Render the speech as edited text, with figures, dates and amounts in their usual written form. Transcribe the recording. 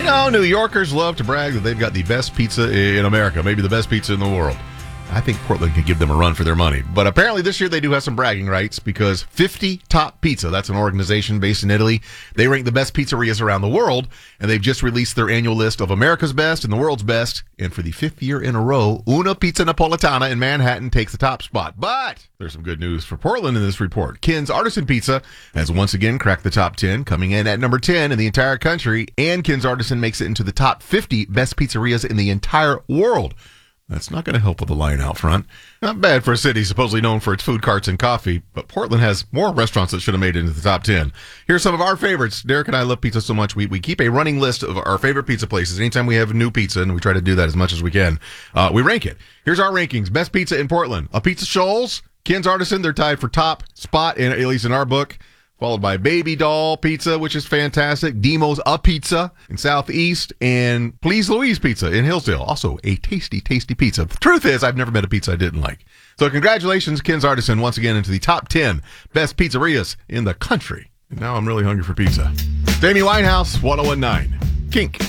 New Yorkers love to brag that they've got the best pizza in America, maybe the best pizza in the world. I think Portland can give them a run for their money. But apparently this year they do have some bragging rights because 50 Top Pizza, that's an organization based in Italy, they rank the best pizzerias around the world, and they've just released their annual list of America's best and the world's best. And for the 5th year in a row, Una Pizza Napoletana in Manhattan takes the top spot. But there's some good news for Portland in this report. Ken's Artisan Pizza has once again cracked the top 10, coming in at number 10 in the entire country, and Ken's Artisan makes it into the top 50 best pizzerias in the entire world. That's not going to help with the line out front. Not bad for a city supposedly known for its food carts and coffee, but Portland has more restaurants that should have made it into the top 10. Here's some of our favorites. Derek and I love pizza so much, we keep a running list of our favorite pizza places. Anytime we have a new pizza, and we try to do that as much as we can, we rank it. Here's our rankings. Best pizza in Portland. A Pizza Shoals, Ken's Artisan, they're tied for top spot, at least in our book. Followed by Baby Doll Pizza, which is fantastic. Demo's A Pizza in Southeast, and Please Louise Pizza in Hillsdale. Also a tasty, tasty pizza. The truth is, I've never met a pizza I didn't like. So congratulations, Ken's Artisan, once again into the top 10 best pizzerias in the country. And now I'm really hungry for pizza. Amy Winehouse, 1019. Kink.